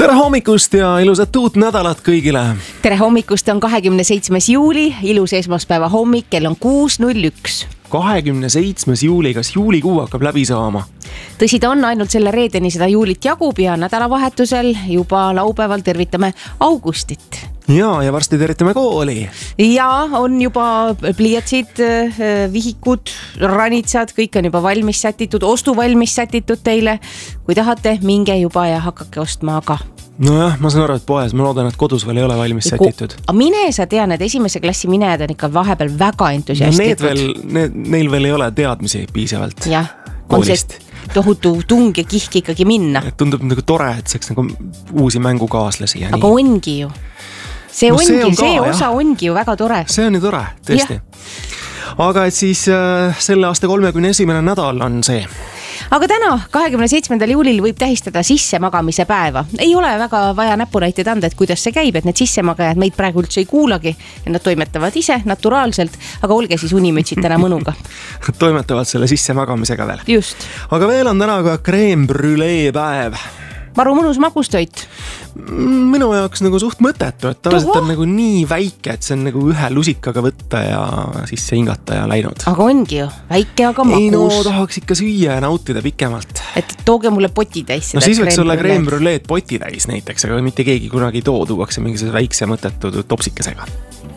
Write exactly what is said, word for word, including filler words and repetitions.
tere hommikust ja ilusat uut nädalat kõigile. Tere hommikust, on kahekümne seitsmes juuli, ilus esmaspäeva hommik, kell on kuus null üks. kahekümne seitsmes juuli, kas juulikuu hakkab läbi saama? Tõsi ta on, ainult selle reedeni seda juulit jagub ja nädalavahetusel juba laupäeval tervitame augustit. Ja, ja varsti tervitame kooli. Ja on juba pliiatsid, vihikud, ranitsad, kõik on juba valmis sätitud, ostu valmis sätitud teile. Kui tahate, minge juba ja hakake ostma, aga... Nojah, ma saan aru, et poes, ma loodan, et kodus veel ei ole valmis sätitud. Ko- mine, sa tean, et esimese klassi minejad on ikka vahepeal väga entusiastlikud. No need veel, need, neil veel ei ole teadmisi piisavalt. Jah, on see tohutu tung ja kihk ikkagi minna. Tundub nagu tore, et saaks nagu uusi mängukaaslasi. Ja aga nii. Ongi ju. See, no, ongi, see, on ka, see osa jah. Ongi ju väga tore. See on ju tore, tõesti. Ja. Aga et siis äh, selle aasta kolmekümne esimene nädal on see. Aga täna, kahekümne seitsmendal juulil võib tähistada sissemagamise päeva. Ei ole väga vaja näpunäiteid anda, et kuidas see käib, et need sissemagajad meid praegu üldse ei kuulagi ja nad toimetavad ise naturaalselt, aga olge siis unimütsid täna mõnuga. Toimetavad selle sissemagamisega veel. Just. Aga veel on täna ka crème brûlée päev. Maru mõnus magustoit. Minu jaoks nagu suht mõtetu, et tavaliselt on nagu nii väike, et see on nagu ühe lusikaga võtta ja sisse hingata ja läinud. Aga ongi ju, väike, aga magus. Ei no, tahaks ikka süüa ja nautida pikemalt. Et tooge mulle poti täis. No siis võiks olla crème brûlée poti täis näiteks, aga mitte keegi kunagi too, tuuakse mingi väikse mõtetu topsikesega.